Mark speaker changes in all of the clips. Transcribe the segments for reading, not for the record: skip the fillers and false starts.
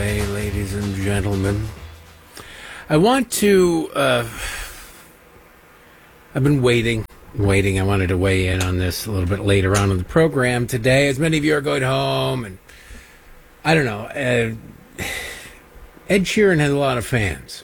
Speaker 1: way, ladies and gentlemen. I want to, I've been waiting. I wanted to weigh in on this a little bit later on in the program today, as many of you are going home, and I don't know, Ed Sheeran has a lot of fans.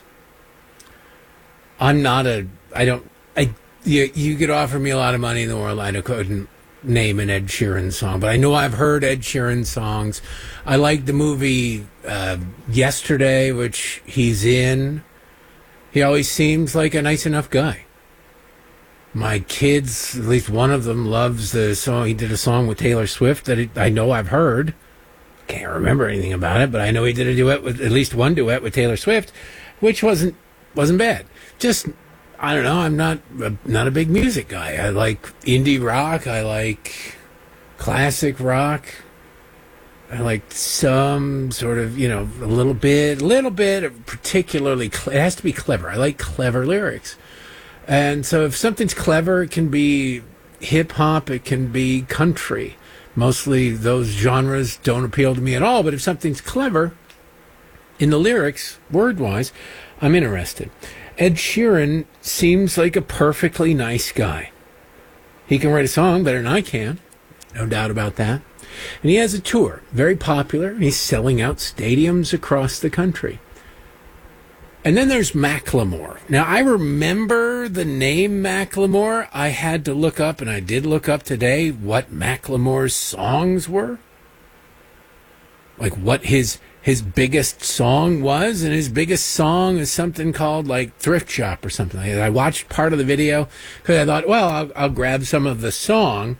Speaker 1: You could offer me a lot of money in the world, I couldn't name an Ed Sheeran song, but I know I've heard Ed Sheeran songs. I like the movie Yesterday, which he's in. He always seems like a nice enough guy. My kids, at least one of them, loves the song. He did a song with Taylor Swift that I know I've heard. Can't remember anything about it, but I know he did a duet with, at least one duet with Taylor Swift, which wasn't bad. Just, I don't know, I'm not a big music guy. I like indie rock. I like classic rock. I like some sort of, a little bit of particularly, it has to be clever. I like clever lyrics. And so if something's clever, it can be hip-hop, it can be country. Mostly those genres don't appeal to me at all, but if something's clever in the lyrics, word-wise, I'm interested. Ed Sheeran seems like a perfectly nice guy. He can write a song better than I can, no doubt about that. And he has a tour, very popular, and he's selling out stadiums across the country. And then there's Macklemore. Now, I remember the name Macklemore. I had to look up, and I did look up today, what Macklemore's songs were. Like, what his biggest song was, and his biggest song is something called, like, Thrift Shop or something like that. I watched part of the video, because I thought, well, I'll grab some of the song.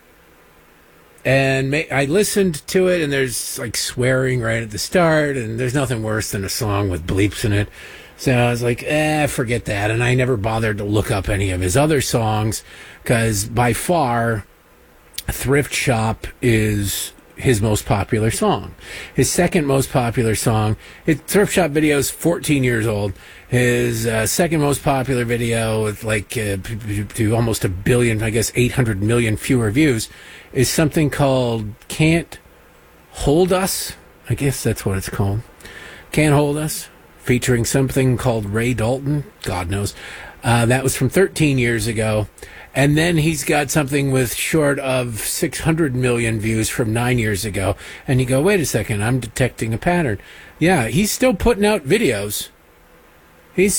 Speaker 1: And I listened to it, and there's, like, swearing right at the start, and there's nothing worse than a song with bleeps in it. So I was like, forget that. And I never bothered to look up any of his other songs, because by far, Thrift Shop is his most popular song. His second most popular song, his Thrift Shop video is 14 years old. His second most popular video with to almost 1 billion, I guess 800 million fewer views, is something called Can't Hold Us. I guess that's what it's called. Can't Hold Us, featuring something called Ray Dalton. God knows. That was from 13 years ago. And then he's got something with short of 600 million views from 9 years ago. And you go, wait a second, I'm detecting a pattern. Yeah, he's still putting out videos. He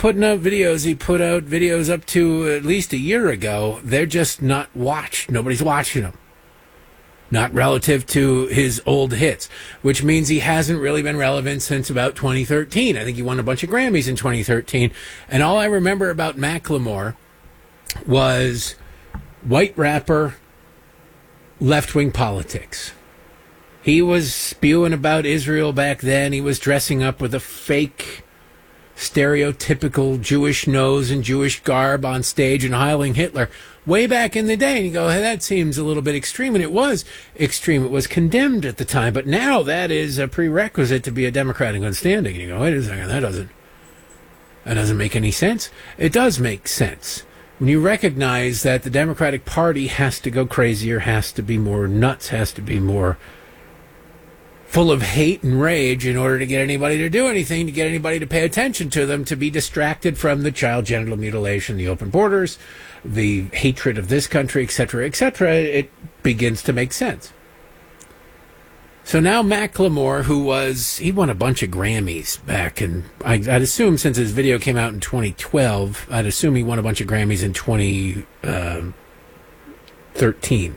Speaker 1: put out videos up to at least a year ago. They're just not watched. Nobody's watching them. Not relative to his old hits, which means he hasn't really been relevant since about 2013. I think he won a bunch of Grammys in 2013. And all I remember about Macklemore was white rapper, left-wing politics. He was spewing about Israel back then. He was dressing up with a fake, stereotypical Jewish nose and Jewish garb on stage and hailing Hitler way back in the day. And you go, hey, that seems a little bit extreme. And it was extreme. It was condemned at the time. But now that is a prerequisite to be a Democrat in good standing. And you go, wait a second, that doesn't make any sense. It does make sense. When you recognize that the Democratic Party has to go crazier, has to be more nuts, has to be more full of hate and rage in order to get anybody to do anything, to get anybody to pay attention to them, to be distracted from the child genital mutilation, the open borders, the hatred of this country, etc., it begins to make sense. So now Macklemore, he won a bunch of Grammys back, and I'd assume since his video came out in 2012, I'd assume he won a bunch of Grammys in 2013.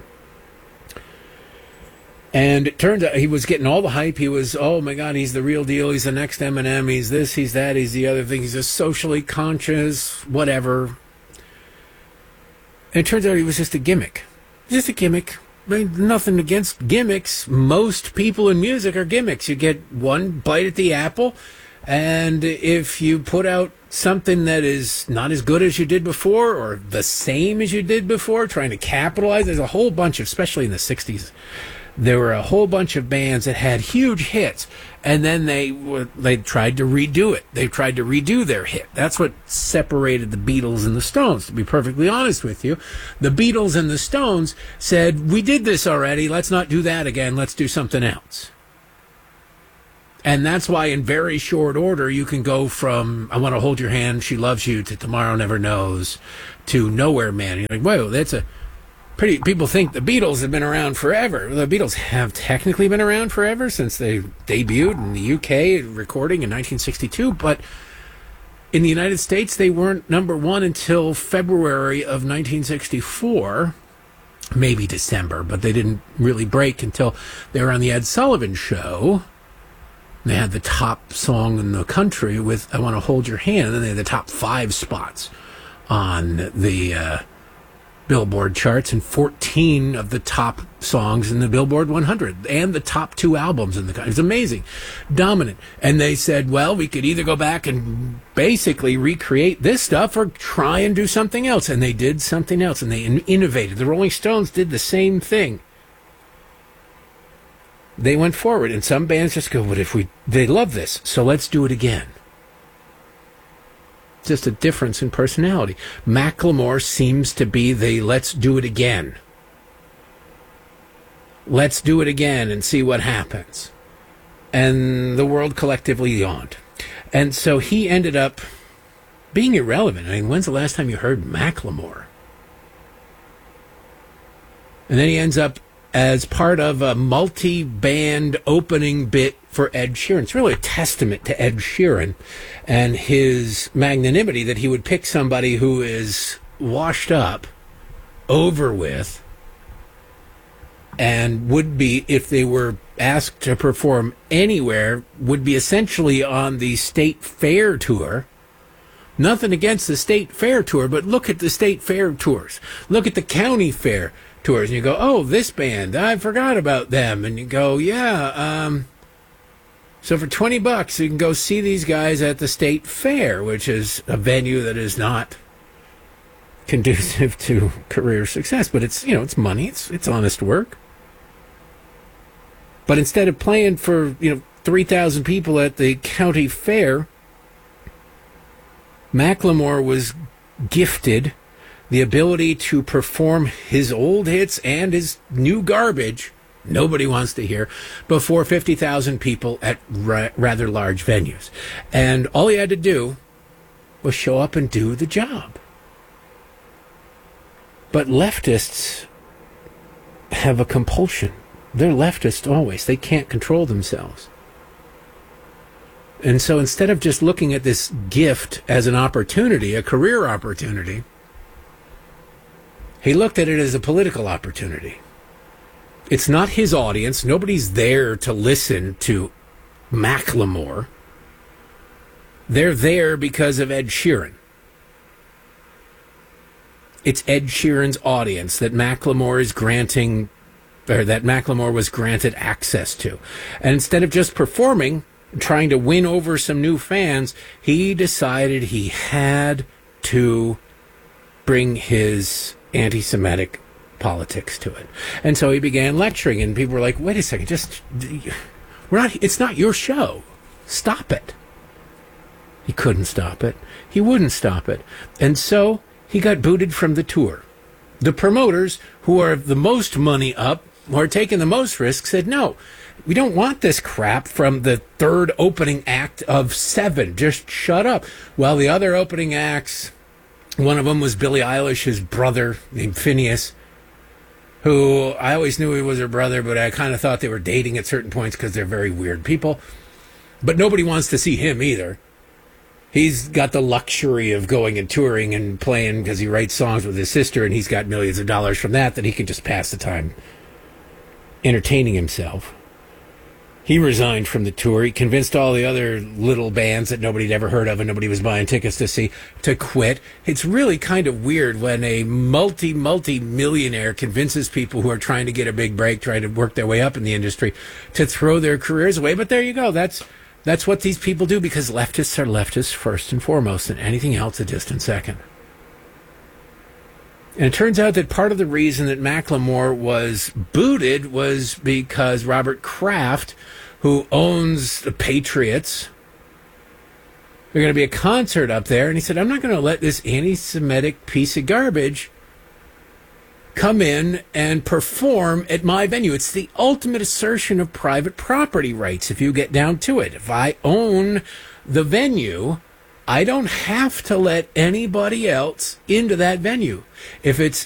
Speaker 1: And it turns out he was getting all the hype. He was, oh my God, he's the real deal. He's the next Eminem. He's this, he's that, he's the other thing. He's a socially conscious, whatever. And it turns out he was just a gimmick. Just a gimmick. I mean, nothing against gimmicks. Most people in music are gimmicks. You get one bite at the apple, and if you put out something that is not as good as you did before or the same as you did before, trying to capitalize, there's a whole bunch of, especially in the 60s, there were a whole bunch of bands that had huge hits, and then they tried to redo it. They tried to redo their hit. That's what separated the Beatles and the Stones, to be perfectly honest with you. The Beatles and the Stones said, we did this already, let's not do that again, let's do something else. And that's why in very short order, you can go from I Want to Hold Your Hand, She Loves You, to Tomorrow Never Knows, to Nowhere Man. You're like, whoa, that's a pretty... People think the Beatles have been around forever. The Beatles have technically been around forever since they debuted in the UK, recording in 1962. But in the United States, they weren't number one until February of 1964. Maybe December, but they didn't really break until they were on the Ed Sullivan Show. They had the top song in the country with I Want to Hold Your Hand, and then they had the top 5 spots on the Billboard charts and 14 of the top songs in the Billboard 100 and the top 2 albums in the country. It's amazing. Dominant. And they said, well, we could either go back and basically recreate this stuff or try and do something else. And they did something else, and they innovated. The Rolling Stones did the same thing. They went forward, and some bands just go, but they love this, so let's do it again. Just a difference in personality. Macklemore seems to be the let's do it again. Let's do it again and see what happens. And the world collectively yawned. And so he ended up being irrelevant. I mean, when's the last time you heard Macklemore? And then he ends up as part of a multi-band opening bit for Ed Sheeran. It's really a testament to Ed Sheeran and his magnanimity that he would pick somebody who is washed up, over with, and would be, if they were asked to perform anywhere, would be essentially on the State Fair tour. Nothing against the State Fair tour, but look at the State Fair tours. Look at the County Fair tours, and you go, oh, this band, I forgot about them. And you go, yeah, so for $20, you can go see these guys at the State Fair, which is a venue that is not conducive to career success. But it's, it's money, it's honest work. But instead of playing for, 3,000 people at the County Fair, Macklemore was gifted the ability to perform his old hits and his new garbage nobody wants to hear before 50,000 people at rather large venues. And all he had to do was show up and do the job. But leftists have a compulsion. They're leftists always. They can't control themselves. And so instead of just looking at this gift as an opportunity, a career opportunity, he looked at it as a political opportunity. It's not his audience. Nobody's there to listen to Macklemore. They're there because of Ed Sheeran. It's Ed Sheeran's audience that Macklemore is granting, or that Macklemore was granted access to. And instead of just performing, trying to win over some new fans, he decided he had to bring his anti-Semitic politics to it. And so he began lecturing, and people were like, wait a second, it's not your show. Stop it. He couldn't stop it. He wouldn't stop it. And so he got booted from the tour. The promoters, who are the most money up, who are taking the most risks, said, no, we don't want this crap from the third opening act of 7. Just shut up. Well, the other opening acts, one of them was Billie Eilish's brother named Phineas, who I always knew he was her brother, but I kind of thought they were dating at certain points because they're very weird people. But nobody wants to see him either. He's got the luxury of going and touring and playing because he writes songs with his sister, and he's got millions of dollars from that he can just pass the time entertaining himself. He resigned from the tour. He convinced all the other little bands that nobody had ever heard of and nobody was buying tickets to see to quit. It's really kind of weird when a multi-millionaire convinces people who are trying to get a big break, trying to work their way up in the industry, to throw their careers away. But there you go. That's what these people do, because leftists are leftists first and foremost, and anything else a distant second. And it turns out that part of the reason that Macklemore was booted was because Robert Kraft, who owns the Patriots, there's going to be a concert up there, and he said, I'm not going to let this anti-Semitic piece of garbage come in and perform at my venue. It's the ultimate assertion of private property rights if you get down to it. If I own the venue, I don't have to let anybody else into that venue. If it's